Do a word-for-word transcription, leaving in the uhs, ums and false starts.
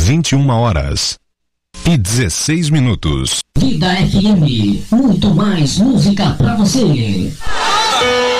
vinte e uma horas e dezesseis minutos. Vida F M, muito mais música pra você.